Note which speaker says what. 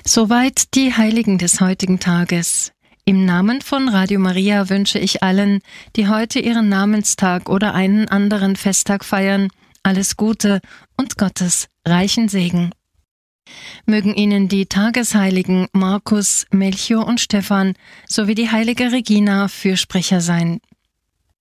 Speaker 1: Soweit die Heiligen des heutigen Tages. Im Namen von Radio Maria wünsche ich allen, die heute ihren Namenstag oder einen anderen Festtag feiern, alles Gute und Gottes reichen Segen. Mögen Ihnen die Tagesheiligen Markus, Melchior und Stephan sowie die heilige Regina Fürsprecher sein.